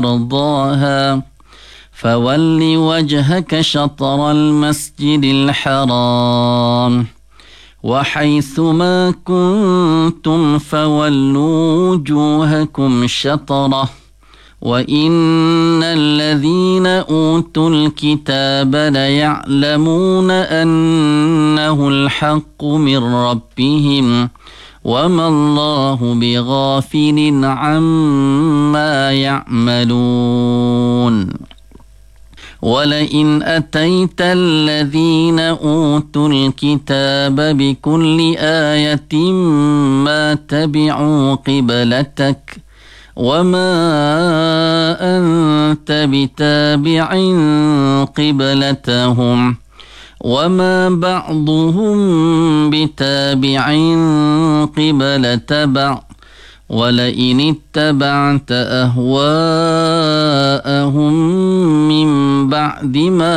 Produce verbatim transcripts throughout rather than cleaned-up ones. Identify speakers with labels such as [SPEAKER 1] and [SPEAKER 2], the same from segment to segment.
[SPEAKER 1] ترضاها فول وجهك شطر المسجد الحرام وحيث ما كنتم فولوا وجوهكم شطره وإن الذين أوتوا الكتاب ليعلمون أنه الحق من ربهم وما الله بغافل عما يعملون ولئن أتيت الذين أوتوا الكتاب بكل آية ما تبعوا قبلتك وما أنت بتابع قبلتهم وما بعضهم بتابع قبلة بعض ولئن اتبعت أهواءهم من بعد ما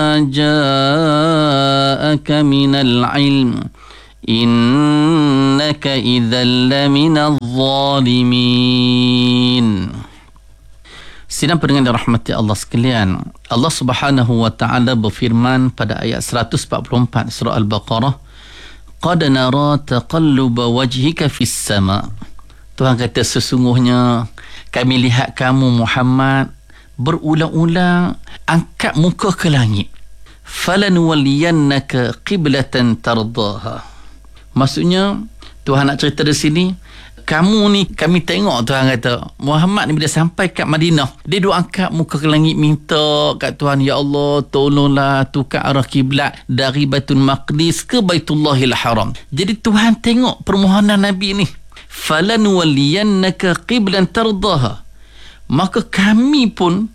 [SPEAKER 1] جاءك من العلم إنك إذا لمن الظالمين. Sidang pendengar dirahmati Allah sekalian, Allah Subhanahu wa taala berfirman pada ayat seratus empat puluh empat surah Al-Baqarah, "Qad nara taqalluba wajhika fis sama." Tuhan kata sesungguhnya kami lihat kamu Muhammad berulang-ulang angkat muka ke langit. "Falanuwalliyannaka qiblatan tardaha." Maksudnya Tuhan nak cerita di sini, kamu ni kami tengok Tuhan kata Muhammad ni bila sampai kat Madinah, dia duk angkat muka ke langit minta kat Tuhan, ya Allah tolonglah tukar arah kiblat dari Baitul Maqdis ke Baitullahil Haram. Jadi Tuhan tengok permohonan Nabi ni, falanuwalliyannaka qiblan tardaha, maka kami pun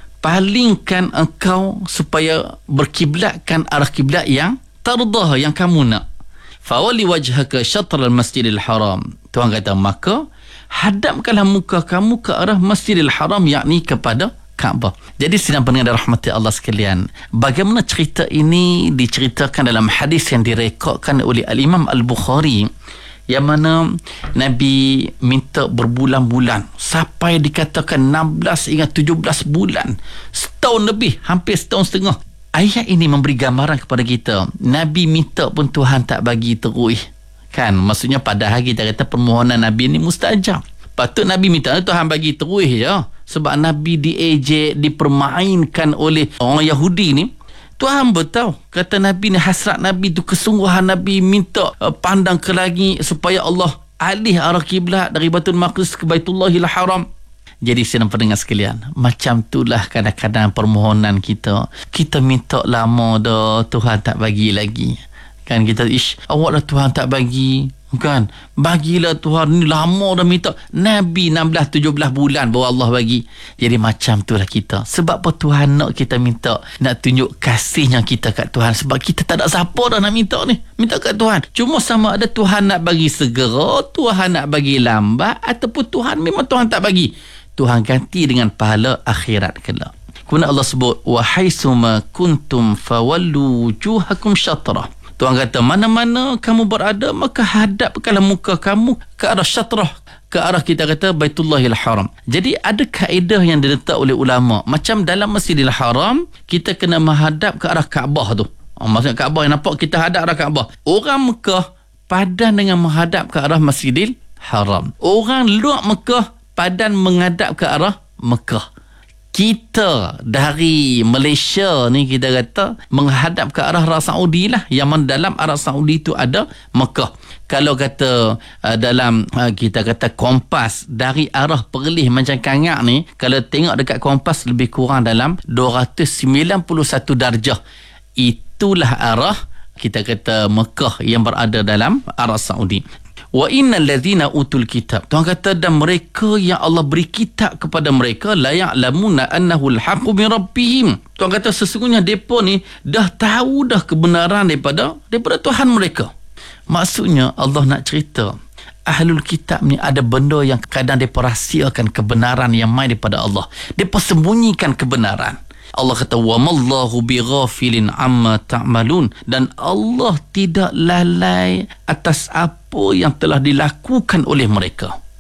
[SPEAKER 1] palingkan engkau supaya berkiblatkan arah kiblat yang tardaha, yang kamu nak. Fawali wajhaka syatral masjidil haram. Tuhan kata maka hadapkanlah muka kamu ke arah Masjidil Haram, yakni kepada Kaabah. Jadi sidang pendengar rahmati Allah sekalian, bagaimana cerita ini diceritakan dalam hadis yang direkodkan oleh Al-Imam Al-Bukhari, yang mana Nabi minta berbulan-bulan sampai dikatakan enam belas hingga tujuh belas bulan, setahun lebih, hampir setahun setengah. Ayat ini memberi gambaran kepada kita, Nabi minta pun Tuhan tak bagi terus, kan? Maksudnya padahal kita kata permohonan Nabi ni mustajab, patut Nabi minta Tuhan bagi terus ya, sebab Nabi diejek, dipermainkan oleh orang Yahudi ni. Tuhan beritahu, kata Nabi ni, hasrat Nabi tu, kesungguhan Nabi minta uh, pandang ke langit supaya Allah alih arah kiblat dari Baitul Maqdis ke Baitullahil Haram. Jadi sedang pendengar sekalian, macam itulah kadang-kadang permohonan kita. Kita minta lama dah, Tuhan tak bagi lagi. Kan kita, ish, awak dah Tuhan tak bagi. Kan? Bagilah Tuhan, ni lama dah minta. Nabi enam belas tujuh belas bulan baru Allah bagi. Jadi macam itulah kita. Sebab apa Tuhan nak kita minta? Nak tunjuk kasihnya kita kat Tuhan. Sebab kita tak ada siapa dah nak minta ni. Minta kat Tuhan. Cuma sama ada Tuhan nak bagi segera, Tuhan nak bagi lambat, ataupun Tuhan memang Tuhan tak bagi. Tuhan ganti dengan pahala akhirat kelak. Kemudian Allah sebut, wa haitsuma kuntum fawallu wujuhakum syatrah. Tuhan kata mana-mana kamu berada, maka hadapkanlah muka kamu ke arah syatrah, ke arah kita kata Baitullahil Haram. Jadi ada kaedah yang diletak oleh ulama, macam dalam Masjidil Haram kita kena menghadap ke arah Kaabah tu. Oh, maksudnya Kaabah yang nampak kita hadap arah Kaabah. Orang Mekah padan dengan menghadap ke arah Masjidil Haram. Orang luar Mekah padan menghadap ke arah Mekah. Kita dari Malaysia ni kita kata menghadap ke arah Arab Saudi lah, yang mana dalam Arab Saudi tu ada Mekah. Kalau kata uh, dalam uh, kita kata kompas dari arah Perlis macam Kangak ni, kalau tengok dekat kompas lebih kurang dalam dua ratus sembilan puluh satu darjah. Itulah arah kita kata Mekah yang berada dalam Arab Saudi. Wa innal ladzina utul kitab, Tuhan kata dan mereka yang Allah beri kitab kepada mereka, la ya'lamuna annahu al-haqqu min rabbihim. Tuhan kata sesungguhnya depa ni dah tahu dah kebenaran daripada daripada Tuhan mereka. Maksudnya Allah nak cerita ahlul kitab ni ada benda yang kadang depa rahsiakan kebenaran yang mai daripada Allah. Depa sembunyikan kebenaran. Allah kata wa mallahu bighafilin amma ta'malun, dan Allah tidak lalai atas apa yang telah dilakukan oleh mereka.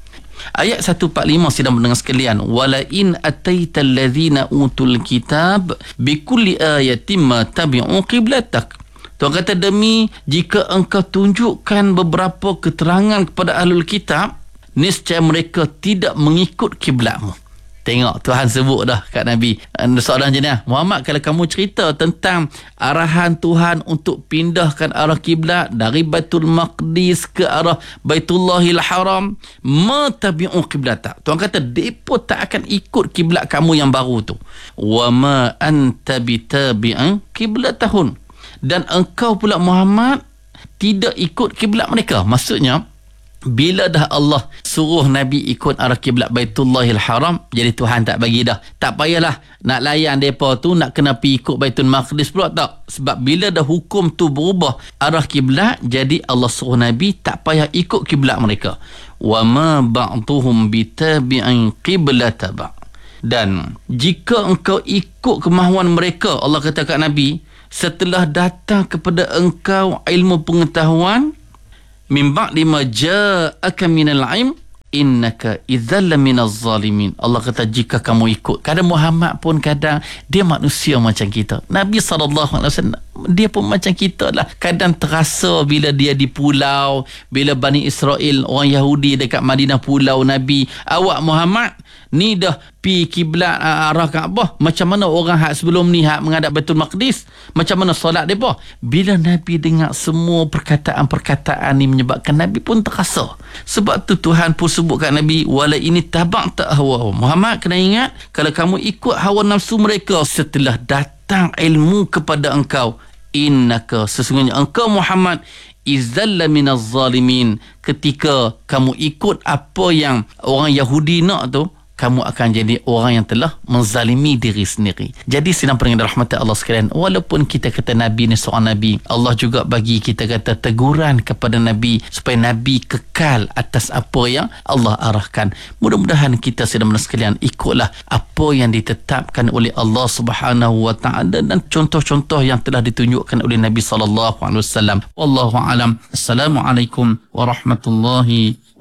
[SPEAKER 1] Ayat seratus empat puluh lima sidang pendengar sekalian, wala in ataital ladzina utul kitab bikulli ayatin ma tabi'u qiblatak. Tuhan kata, demi jika engkau tunjukkan beberapa keterangan kepada ahlul kitab, niscaya mereka tidak mengikut kiblatmu. Tengok, Tuhan sebut dah kat Nabi. Soalan jenis, Muhammad, kalau kamu cerita tentang arahan Tuhan untuk pindahkan arah kiblat dari Baitul Maqdis ke arah Baitullahil Haram, ma tabi'u qiblatak. Tuhan kata, depa tak akan ikut kiblat kamu yang baru tu. Wa ma anta bitabi'an qiblatahun. Dan engkau pula Muhammad tidak ikut kiblat mereka. Maksudnya, bila dah Allah suruh Nabi ikut arah kiblat Baitullahil Haram, jadi Tuhan tak bagi dah. Tak payahlah nak layan mereka tu, nak kena pergi ikut Baitul Maqdis pula, tak. Sebab bila dah hukum tu berubah arah kiblat, jadi Allah suruh Nabi tak payah ikut kiblat mereka. Wa ma ba'duhum bitabi'in qiblata ba'. Dan jika engkau ikut kemahuan mereka, Allah kata kat Nabi, setelah datang kepada engkau ilmu pengetahuan, min ba'di ma ja'aka minal ilm innaka idzal minaz zalimin. Allah kata, jika kamu ikut. Kadang Muhammad pun kadang dia manusia macam kita. Nabi sallallahu alaihi wasallam dia pun macam kita lah. Kadang terasa bila dia di pulau, bila Bani Israel, orang Yahudi dekat Madinah pulau Nabi, awak Muhammad ni dah pi kiblat arah Kaabah, macam mana orang hak sebelum ni hak menghadap Baitul Maqdis, macam mana solat depa? Bila Nabi dengar semua perkataan-perkataan ni, menyebabkan Nabi pun terasa. Sebab tu Tuhan pun sebut kat Nabi, wala ini taba'ta hawa. Muhammad, kena ingat, kalau kamu ikut hawa nafsu mereka setelah datang ilmu kepada engkau, innaka, sesungguhnya engkau Muhammad, izzalla minaz zalimin, ketika kamu ikut apa yang orang Yahudi nak tu, kamu akan jadi orang yang telah menzalimi diri sendiri. Jadi sidang pendengar rahmat Allah sekalian, walaupun kita kata Nabi ni seorang Nabi, Allah juga bagi kita kata teguran kepada Nabi supaya Nabi kekal atas apa yang Allah arahkan. Mudah-mudahan kita sidang pendengar sekalian ikutlah apa yang ditetapkan oleh Allah Subhanahu wa taala dan contoh-contoh yang telah ditunjukkan oleh Nabi sallallahu alaihi wasallam. Wallahu alam. Assalamualaikum warahmatullahi